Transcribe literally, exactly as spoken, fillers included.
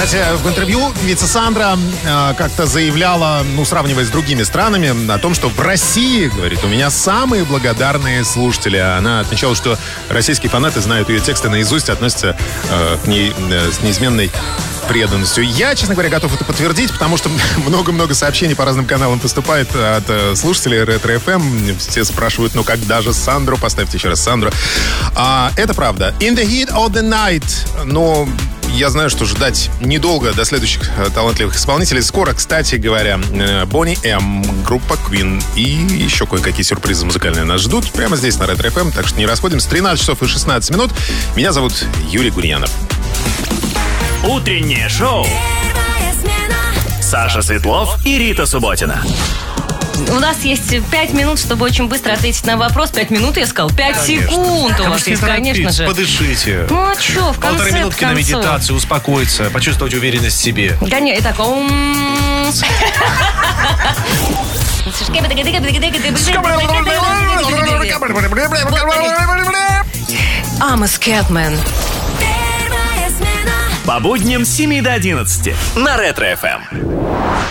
Кстати, в интервью певица Сандра э, как-то заявляла, ну, сравнивая с другими странами, о том, что в России, говорит, у меня самые благодарные слушатели. Она отмечала, что российские фанаты знают ее тексты наизусть, относятся э, к ней э, с неизменной преданностью. Я, честно говоря, готов это подтвердить, потому что много-много сообщений по разным каналам поступает от э, слушателей Ретро эф эм. Все спрашивают, ну как даже Сандру? Поставьте еще раз Сандру. А, это правда. In the heat of the night. Но я знаю, что ждать недолго до следующих э, талантливых исполнителей. Скоро, кстати говоря, э, Бонни М, группа Queen и еще кое-какие сюрпризы музыкальные нас ждут прямо здесь на Ретро эф эм. Так что не расходимся. тринадцать часов и шестнадцать минут. Меня зовут Юрий Гурьянов. Утреннее шоу. Саша Светлов и Рита Субботина. У нас есть пять минут, чтобы очень быстро ответить на вопрос. Пять минут, я сказал. Пять секунд у вас есть, конечно же. Подышите. Ну а что, в конце Полторы минутки на медитацию, успокоиться, почувствовать уверенность в себе. Гоняй, так. I'm a Scatman. По будням с семи до одиннадцати на Ретро эф эм.